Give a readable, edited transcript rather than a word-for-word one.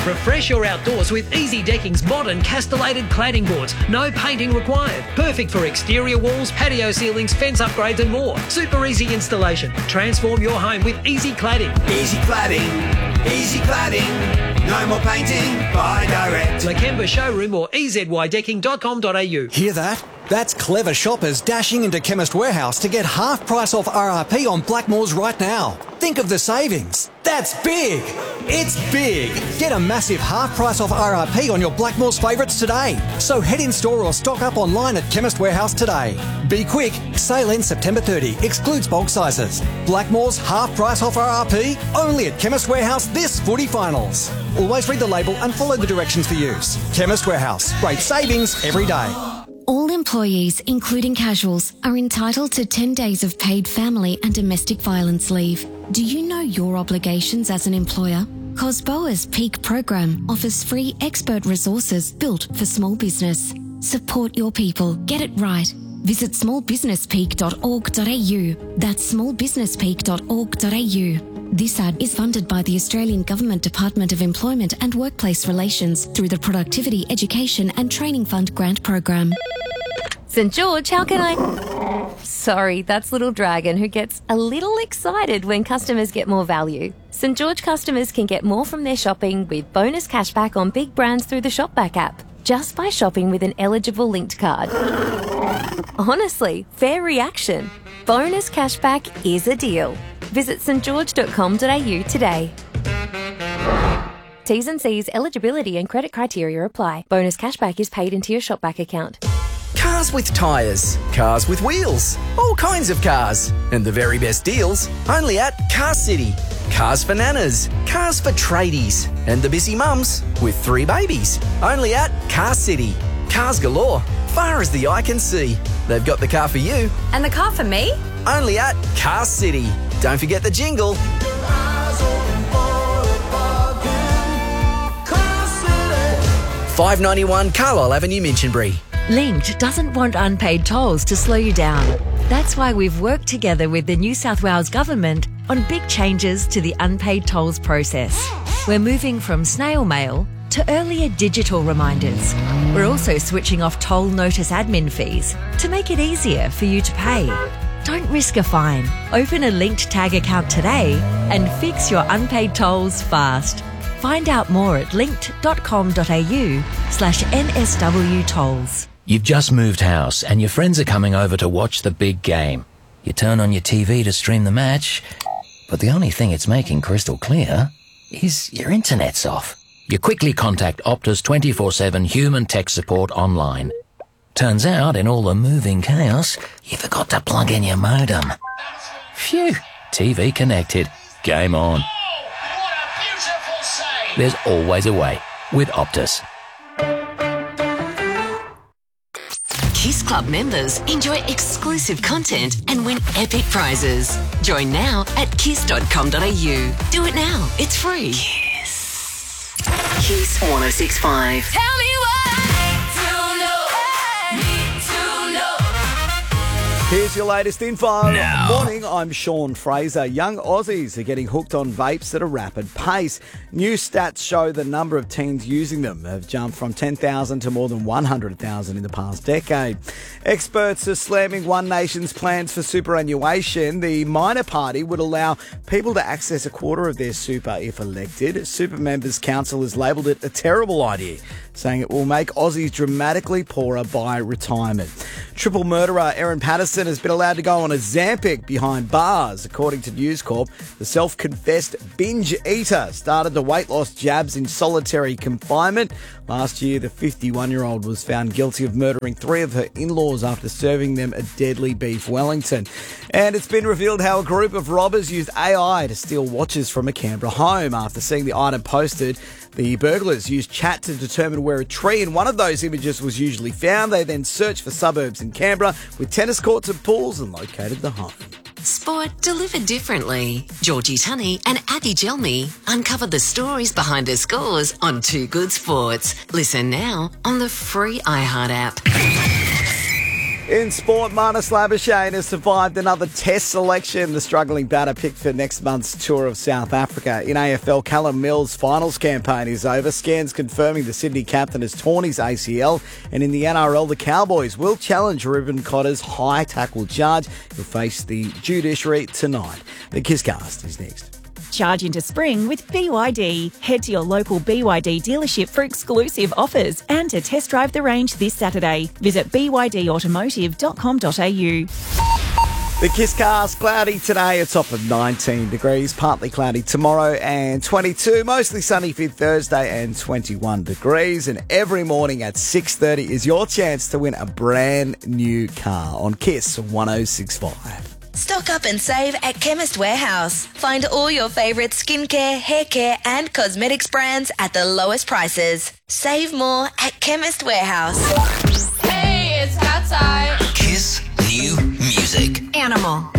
Refresh your outdoors with Easy Decking's modern castellated cladding boards. No painting required. Perfect for exterior walls, patio ceilings, fence upgrades and more. Super easy installation. Transform your home with Easy Cladding. Easy Cladding. Easy Cladding. No more painting. Buy direct. Lakemba Showroom or ezydecking.com.au. Hear that? That's clever shoppers dashing into Chemist Warehouse to get half price off RRP on Blackmores right now. Think of the savings. That's big. It's big. Get a massive half price off RRP on your Blackmores favourites today. So head in store or stock up online at Chemist Warehouse today. Be quick. Sale ends September 30. Excludes bulk sizes. Blackmores half price off RRP only at Chemist Warehouse this footy finals. Always read the label and follow the directions for use. Chemist Warehouse. Great savings every day. All employees, including casuals, are entitled to 10 days of paid family and domestic violence leave. Do you know your obligations as an employer? COSBOA's Peak program offers free expert resources built for small business. Support your people. Get it right. Visit smallbusinesspeak.org.au. That's smallbusinesspeak.org.au. This ad is funded by the Australian Government Department of Employment and Workplace Relations through the Productivity, Education and Training Fund grant program. St George, how can I... Sorry, that's Little Dragon who gets a little excited when customers get more value. St George customers can get more from their shopping with bonus cashback on big brands through the Shopback app, just by shopping with an eligible linked card. Honestly, fair reaction. Bonus cashback is a deal. Visit stgeorge.com.au today. T's and C's, eligibility and credit criteria apply. Bonus cashback is paid into your Shopback account. Cars with tyres, cars with wheels, all kinds of cars. And the very best deals only at Car City. Cars for nanas, cars for tradies, and the busy mums with 3 babies. Only at Car City. Cars galore, far as the eye can see. They've got the car for you. And the car for me? Only at Car City. Don't forget the jingle. $5.91 Carlisle Avenue, Minchinbury. Linked doesn't want unpaid tolls to slow you down. That's why we've worked together with the New South Wales Government on big changes to the unpaid tolls process. We're moving from snail mail to earlier digital reminders. We're also switching off toll notice admin fees to make it easier for you to pay. Don't risk a fine. Open a Linked Tag account today and fix your unpaid tolls fast. Find out more at linked.com.au/NSW tolls. You've just moved house and your friends are coming over to watch the big game. You turn on your TV to stream the match, but the only thing it's making crystal clear is your internet's off. You quickly contact Optus 24/7 human tech support online. Turns out, in all the moving chaos, you forgot to plug in your modem. Phew, TV connected. Game on. There's always a way with Optus. Kiss Club members enjoy exclusive content and win epic prizes. Join now at kiss.com.au. Do it now. It's free. Kiss. Kiss 106.5. Tell me why. Here's your latest info. Now. Morning, I'm Sean Fraser. Young Aussies are getting hooked on vapes at a rapid pace. New stats show the number of teens using them have jumped from 10,000 to more than 100,000 in the past decade. Experts are slamming One Nation's plans for superannuation. The minor party would allow people to access a quarter of their super if elected. Super Members Council has labelled it a terrible idea, saying it will make Aussies dramatically poorer by retirement. Triple murderer Erin Patterson has been allowed to go on a Ozempic behind bars. According to News Corp, the self-confessed binge eater started the weight loss jabs in solitary confinement. Last year, the 51-year-old was found guilty of murdering 3 of her in-laws after serving them a deadly beef Wellington. And it's been revealed how a group of robbers used AI to steal watches from a Canberra home. After seeing the item posted, the burglars used chat to determine where a tree in one of those images was usually found. They then searched for suburbs in Canberra with tennis courts and pools and located the home. Sport delivered differently. Georgie Tunney and Abby Gelmy uncovered the stories behind the scores on Too Good Sports. Listen now on the free iHeart app. In sport, Marnus Labuschagne has survived another test selection. The struggling batter picked for next month's tour of South Africa. In AFL, Callum Mills' finals campaign is over. Scans confirming the Sydney captain has torn his ACL. And in the NRL, the Cowboys will challenge Reuben Cotter's high tackle charge. He'll face the judiciary tonight. The Kisscast is next. Charge into spring with BYD. Head to your local BYD dealership for exclusive offers and to test drive the range this Saturday. Visit bydautomotive.com.au. The Kisscast, cloudy today, a top of 19 degrees, partly cloudy tomorrow and 22, mostly sunny for Thursday and 21 degrees. And every morning at 6:30 is your chance to win a brand new car on Kiss 106.5. Stock up and save at Chemist Warehouse. Find all your favourite skincare, hair care and cosmetics brands at the lowest prices. Save more at Chemist Warehouse. Hey, it's outside. Kiss New Music. Animal.